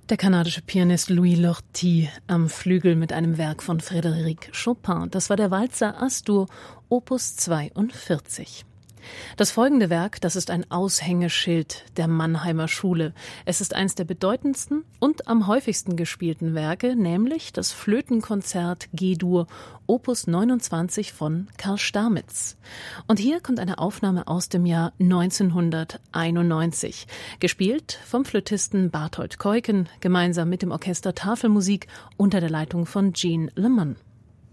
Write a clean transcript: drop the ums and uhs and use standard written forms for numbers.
Der kanadische Pianist Louis Lortie am Flügel mit einem Werk von Frédéric Chopin. Das war der Walzer As-Dur, Opus 42. Das folgende Werk, das ist ein Aushängeschild der Mannheimer Schule. Es ist eines der bedeutendsten und am häufigsten gespielten Werke, nämlich das Flötenkonzert G-Dur, Opus 29 von Karl Stamitz. Und hier kommt eine Aufnahme aus dem Jahr 1991, gespielt vom Flötisten Barthold Keuken, gemeinsam mit dem Orchester Tafelmusik unter der Leitung von Jean Le Man.